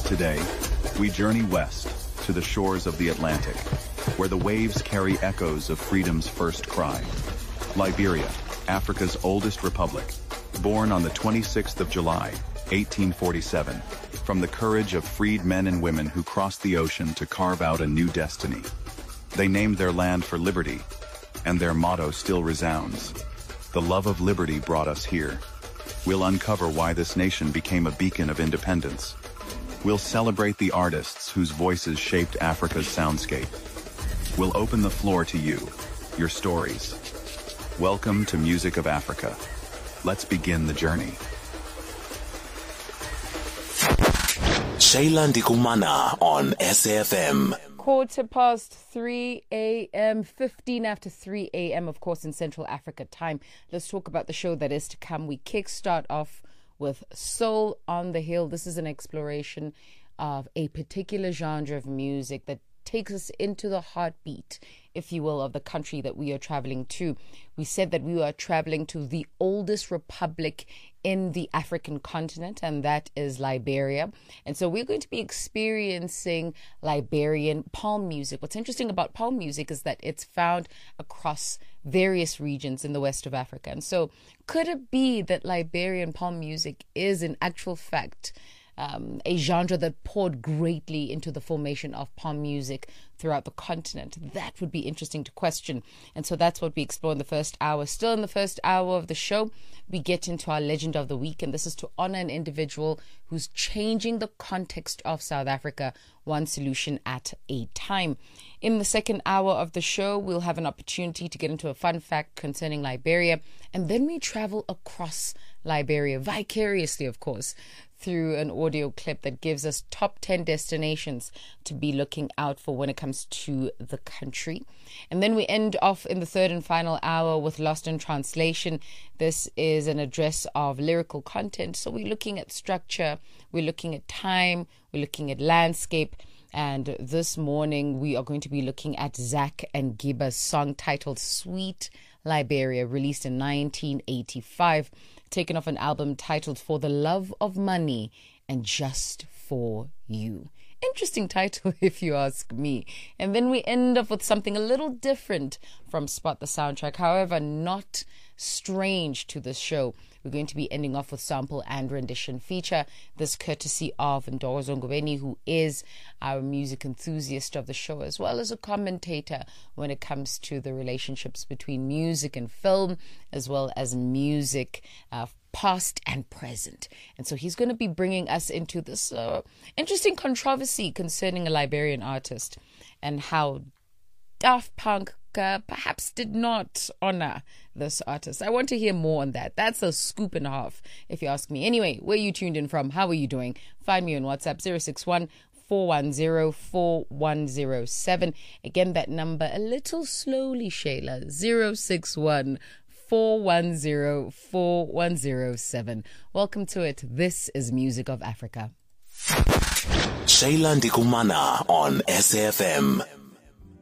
Today, we journey west to the shores of the Atlantic, where the waves carry echoes of freedom's first cry. Liberia, Africa's oldest republic, born on the 26th of July, 1847, from the courage of freed men and women who crossed the ocean to carve out a new destiny. They named their land for liberty, and their motto still resounds. The love of liberty brought us here. We'll uncover why this nation became a beacon of independence. We'll celebrate the artists whose voices shaped Africa's soundscape. We'll open the floor to you, your stories. Welcome to Music of Africa. Let's begin the journey. Shayla Ndikumana on SAFM. 3:15 a.m., 15 after 3 a.m., of course, in Central Africa time. Let's talk about the show that is to come. We kickstart off with Soul on the Hill. This is an exploration of a particular genre of music that takes us into the heartbeat, if you will, of the country that we are traveling to. We said that we are traveling to the oldest republic in the African continent, and that is Liberia. And so we're going to be experiencing Liberian palm music. What's interesting about palm music is that it's found across various regions in the west of Africa. And so could it be that Liberian palm music is in actual fact a genre that poured greatly into the formation of palm music throughout the continent? That would be interesting to question. And so that's what we explore in the first hour. Still in the first hour of the show, we get into our Legend of the Week, and this is to honor an individual who's changing the context of South Africa one solution at a time. In the second hour of the show, we'll have an opportunity to get into a fun fact concerning Liberia, and then we travel across Liberia, vicariously, of course, through an audio clip that gives us top 10 destinations to be looking out for when it comes to the country. And then we end off in the third and final hour with Lost in Translation. This is an address of lyrical content. So we're looking at structure, we're looking at time, we're looking at landscape. And this morning we are going to be looking at Zach and Giba's song titled Sweet Liberia, released in 1985. Taken off an album titled For the Love of Money and Just for You. Interesting title, if you ask me. And then we end up with something a little different from Spot the Soundtrack, however, not strange to this show. We're going to be ending off with Sample and Rendition feature, this courtesy of Ndozo Ngobeni, who is our music enthusiast of the show, as well as a commentator when it comes to the relationships between music and film, as well as music past and present. And so he's going to be bringing us into this interesting controversy concerning a Liberian artist and how Daft Punk perhaps did not honor this artist. I want to hear more on that. That's a scoop and a half, if you ask me. Anyway, where are you tuned in from? How are you doing? Find me on WhatsApp, 061-410-4107. Again, that number a little slowly, Shayla, 061-410-4107. Welcome to it. This is Music of Africa. Shayla Ndikumana on SAFM.